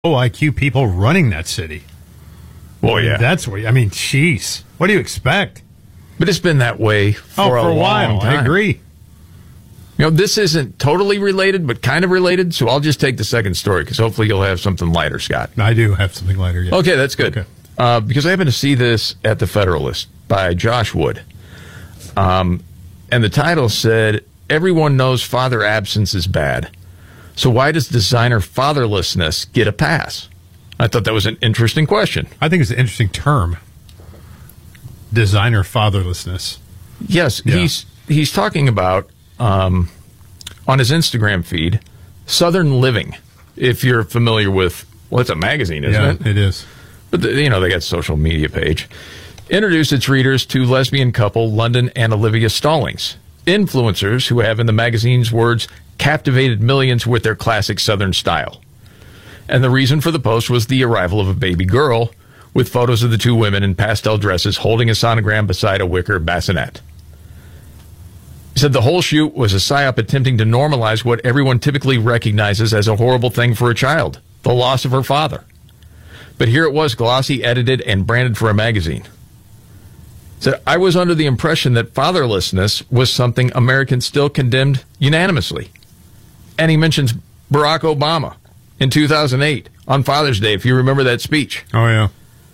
IQ people running that city. Well, yeah. That's where, I mean, jeez. What do you expect? But it's been that way for a while. long time. I agree. You know, this isn't totally related, but kind of related, so I'll just take the second story, because hopefully you'll have something lighter, Scott. I do have something lighter, yeah. Okay, that's good. Okay. Because I happened to see this at the Federalist by Josh Wood. And the title said, "Everyone knows father absence is bad. So why does designer fatherlessness get a pass?" I thought that was an interesting question. I think it's an interesting term. Designer fatherlessness. Yes, Yeah. he's talking about, on his Instagram feed, Southern Living, if you're familiar with, well, it's a magazine, isn't it? It is. But, they got a social media page. Introduced its readers to lesbian couple London and Olivia Stallings, influencers who have, in the magazine's words, captivated millions with their classic Southern style. And the reason for the post was the arrival of a baby girl, with photos of the two women in pastel dresses holding a sonogram beside a wicker bassinet. He said the whole shoot was a psyop attempting to normalize what everyone typically recognizes as a horrible thing for a child, the loss of her father. But here it was, glossy, edited, and branded for a magazine. He said, "I was under the impression that fatherlessness was something Americans still condemned unanimously." And he mentions Barack Obama in 2008 on Father's Day, if you remember that speech. Oh, yeah.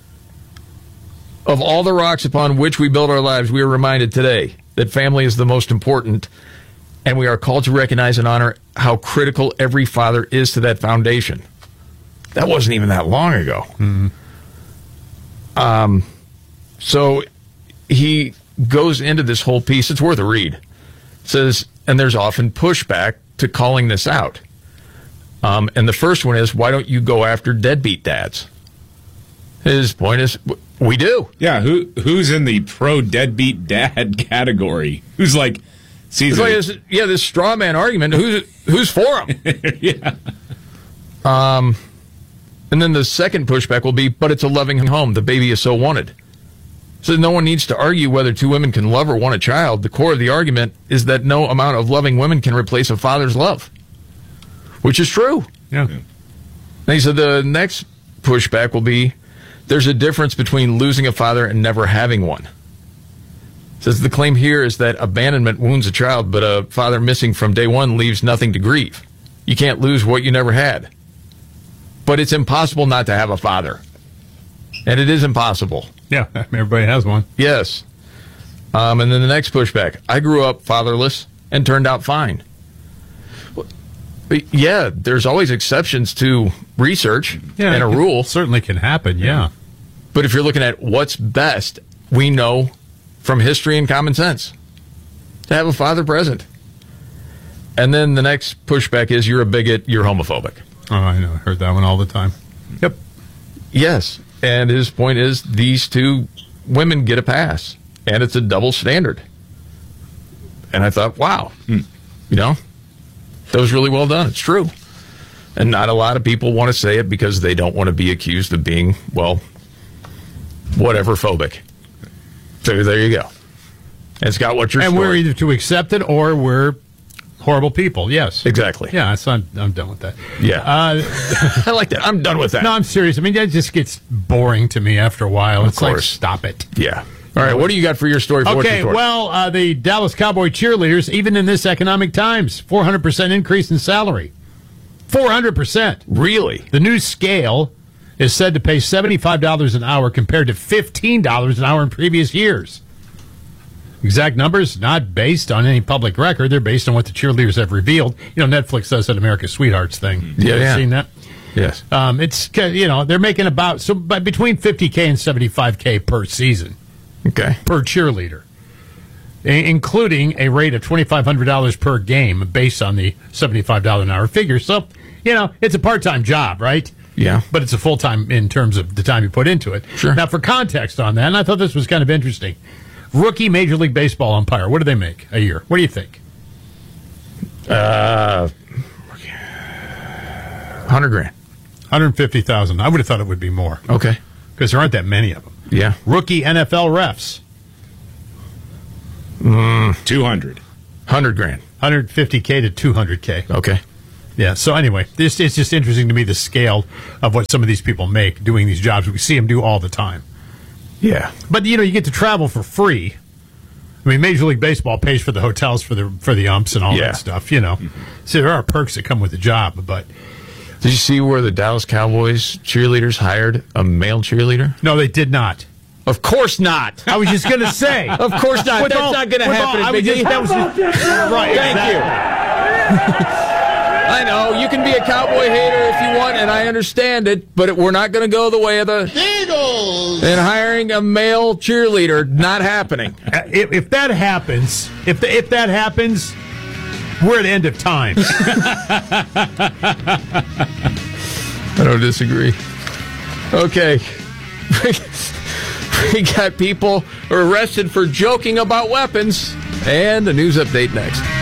"Of all the rocks upon which we build our lives, we are reminded today that family is the most important, and we are called to recognize and honor how critical every father is to that foundation." That wasn't even that long ago. Mm-hmm. So he goes into this whole piece. It's worth a read. It says, and there's often pushback to calling this out. And the first one is, why don't you go after deadbeat dads? His point is, we do. Yeah, who's in the pro deadbeat dad category? Who's like, sees this straw man argument. Who's for him? Yeah. And then the second pushback will be, but it's a loving home. The baby is so wanted. So no one needs to argue whether two women can love or want a child. The core of the argument is that no amount of loving women can replace a father's love, which is true. Yeah. And he said the next pushback will be, there's a difference between losing a father and never having one. Says the claim here is that abandonment wounds a child, but a father missing from day one leaves nothing to grieve. You can't lose what you never had. But it's impossible not to have a father. And it is impossible. Yeah, everybody has one. Yes. And then the next pushback. I grew up fatherless and turned out fine. But yeah, there's always exceptions to research and a rule. Certainly can happen, yeah. But if you're looking at what's best, we know from history and common sense to have a father present. And then the next pushback is, you're a bigot, you're homophobic. Oh, I know. I heard that one all the time. Yep. Yes. And his point is, these two women get a pass. And it's a double standard. And I thought, wow. That was really well done. It's true. And not a lot of people want to say it because they don't want to be accused of being, well, whatever phobic. So there you go. It's got what you're And we're either to accept it or we're horrible people, yes. Exactly. Yeah, I'm done with that. Yeah. I like that. I'm done with that. No, I'm serious. I mean, that just gets boring to me after a while. It's like, stop it. Yeah. All right, what do you got for your story? Okay, well, the Dallas Cowboy cheerleaders, even in this economic times, 400% increase in salary. 400%. Really? The new scale is said to pay $75 an hour compared to $15 an hour in previous years. Exact numbers not based on any public record. They're based on what the cheerleaders have revealed. Netflix does that America's Sweethearts thing. Yeah. Seen that? Yes. It's, they're making between $50K and $75K per season. Okay. Per cheerleader, including a rate of $2,500 per game based on the $75 an hour figure. So, it's a part-time job, right? Yeah. But it's a full-time in terms of the time you put into it. Sure. Now, for context on that, and I thought this was kind of interesting, rookie Major League Baseball umpire, what do they make a year? What do you think? $100,000. $150,000. I would have thought it would be more. Okay. Because there aren't that many of them. Yeah. Rookie NFL refs. 200. $100,000. $150K to $200K. Okay. Yeah. So anyway, it's just interesting to me the scale of what some of these people make doing these jobs. We see them do all the time. Yeah. But you get to travel for free. I mean, Major League Baseball pays for the hotels for the umps and all Yeah. that stuff. So there are perks that come with the job. But Did you see where the Dallas Cowboys cheerleaders hired a male cheerleader? no, they did not. Of course not. I was just going to say. Of course not. With That's all- not going to with happen. all- I at was Big just- E. that was just- right. Thank you. I know you can be a Cowboy hater if you want, and I understand it. But we're not going to go the way of the Eagles. and hiring a male cheerleader. Not happening. If that happens, if that happens, we're at end of time. I don't disagree. Okay. We got people arrested for joking about weapons, and a news update next.